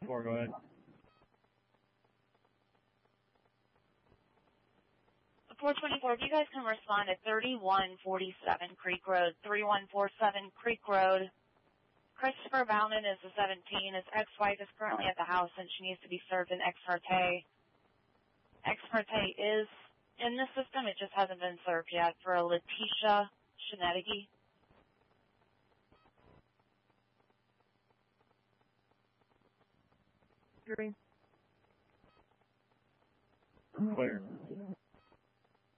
4, go ahead. 424, if you guys can respond at 3147 Creek Road, 3147 Creek Road. Christopher Bauman is the 17. His ex-wife is currently at the house and she needs to be served in ex parte. Ex parte is in the system, it just hasn't been served yet for a Letitia Shenetigi. Green. Clear.